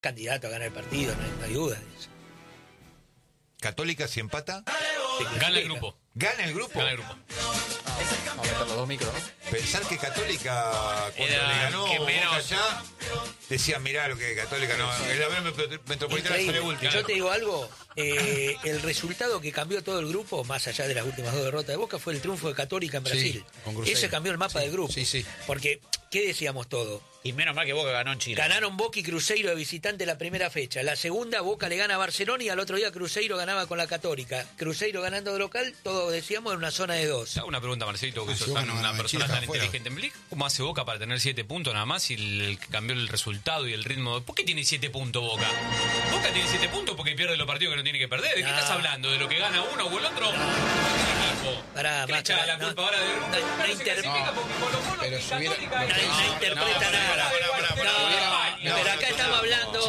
candidato a ganar el partido, no hay duda de eso. Católica, si empata, Gana el grupo. ¿gana el grupo? Gana el grupo. Vamos a meter los dos micros, ¿no? Pensar que Católica, cuando Era le ganó que Boca menos. allá, decían, mirá lo que Católica no. El avión metropolitano sale Increíble. último. Yo te digo algo, el resultado que cambió todo el grupo, más allá de las últimas 2 derrotas de Boca, fue el triunfo de Católica en Brasil. con Cruzeiro. Ese cambió el mapa del grupo. Sí. Porque, ¿qué decíamos todo? Y menos mal que Boca ganó en Chile. Ganaron Boca y Cruzeiro de visitante la primera fecha. La segunda, Boca le gana a Barcelona y al otro día Cruzeiro ganaba con la Católica. Cruzeiro ganando de local, todos decíamos en una zona de 2. Te hago una pregunta, Marcelito, que Si sos Boca tan- no una ganaba en persona Chile, tan afuera. inteligente en Blick. ¿Cómo hace Boca para tener 7 puntos nada más y el que cambió el resultado y el ritmo? ¿Por qué tiene 7 puntos Boca? Boca tiene 7 puntos porque pierde los partidos que no tiene que perder. ¿De qué No. estás hablando? ¿De lo que gana uno o el otro? Pará, ¿Qué le echaba la no, culpa ahora del grupo? no, Boca no se clasifica porque Colo-Colo pero y si hubiera- Católica- no, no interpreta nada. Pero acá estamos hablando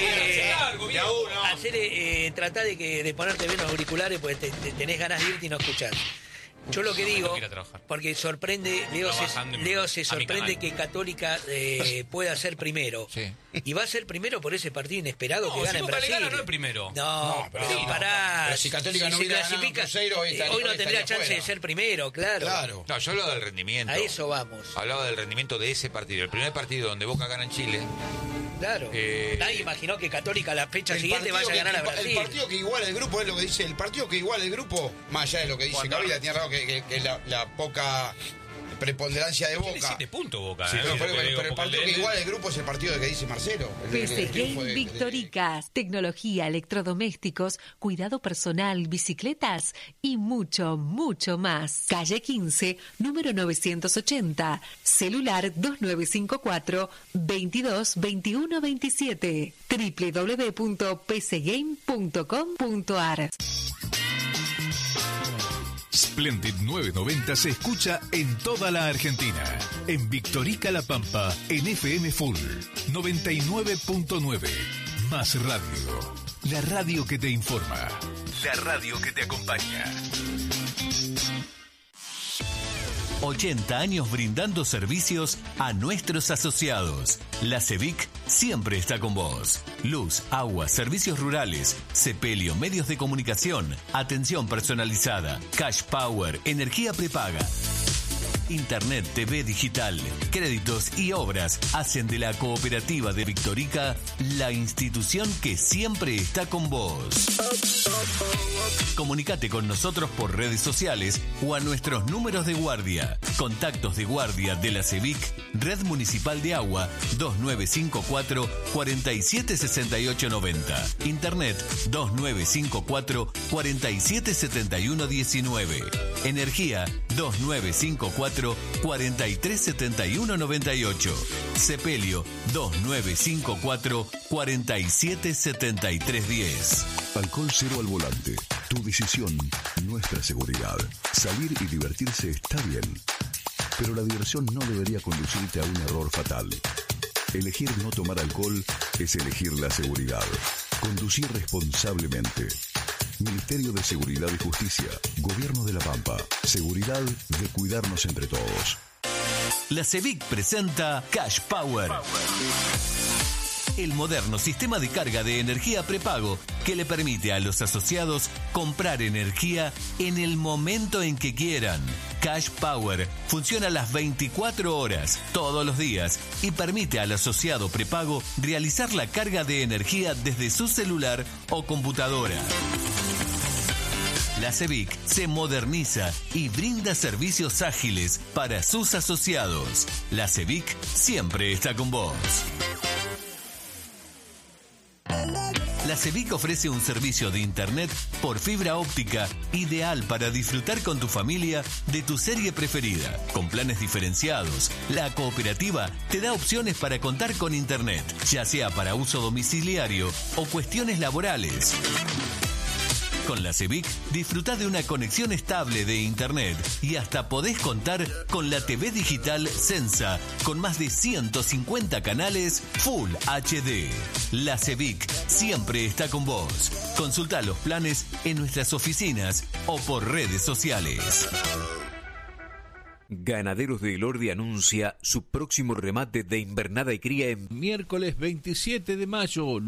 tratá de ponerte bien los auriculares porque tenés ganas de irte y no escuchar. Yo lo que digo, Tengo que ir a trabajar. porque sorprende, Trabajando Leo se a mi sorprende canal. que Católica pueda ser primero. Sí. Y va a ser primero por ese partido inesperado que No, gana si en Boca le Brasil. gana, no es primero. No, pero pero no. pará. Pero si Católica no se hubiera ganado clasifica, Cruzeiro, hoy estaría- hoy no hoy tendría estaría chance de fuera. ser primero, claro. No, yo hablaba del rendimiento. A eso vamos. Hablaba del rendimiento de ese partido. El primer partido donde Boca gana en Chile. Claro. Nadie imaginó que Católica la fecha El siguiente partido vaya a ganar a que- Brasil. El partido que iguala el grupo es lo que dice. El partido que iguala el grupo, más allá de lo que dice Cuando- Gabriela, tiene raro que la poca preponderancia de Tiene Boca. 7 puntos Boca. Sí, pero Te digo, el porque partido que iguala el grupo es el partido que dice Marcelo. PC Game Victoricas, tecnología, electrodomésticos, cuidado personal, bicicletas y mucho, mucho más. Calle 15, número 980, celular 2954 22 21 27, www.pcgame.com.ar. Splendid 990 se escucha en toda la Argentina. En Victorica La Pampa, en FM Full 99.9. Más radio. La radio que te informa. La radio que te acompaña. 80 años brindando servicios a nuestros asociados. La CEVIC siempre está con vos. Luz, agua, servicios rurales, sepelio, medios de comunicación, atención personalizada, cash power, energía prepaga. Internet, TV digital, créditos y obras hacen de la Cooperativa de Victorica la institución que siempre está con vos. Comunicate con nosotros por redes sociales o a nuestros números de guardia. Contactos de guardia de la CEVIC, Red Municipal de Agua 2954 476890. Internet 2954 477119. Energía 2954 437198. Sepelio 2954 477310. Alcohol cero al volante. Tu decisión, nuestra seguridad. Salir y divertirse está bien, pero la diversión no debería conducirte a un error fatal. Elegir no tomar alcohol es elegir la seguridad. Conducir responsablemente. Ministerio de Seguridad y Justicia. Gobierno de La Pampa. Seguridad de cuidarnos entre todos. La CEVIC presenta Cash Power. El moderno sistema de carga de energía prepago que le permite a los asociados comprar energía en el momento en que quieran. Cash Power funciona las 24 horas, todos los días, y permite al asociado prepago realizar la carga de energía desde su celular o computadora. La CEVIC se moderniza y brinda servicios ágiles para sus asociados. La CEVIC siempre está con vos. La CEVIC ofrece un servicio de internet por fibra óptica ideal para disfrutar con tu familia de tu serie preferida. Con planes diferenciados, la cooperativa te da opciones para contar con internet, ya sea para uso domiciliario o cuestiones laborales. Con la CEVIC disfrutá de una conexión estable de internet y hasta podés contar con la TV digital Sensa con más de 150 canales Full HD. La CEVIC siempre está con vos. Consultá los planes en nuestras oficinas o por redes sociales. Ganaderos de Elordi anuncia su próximo remate de invernada y cría en miércoles 27 de mayo.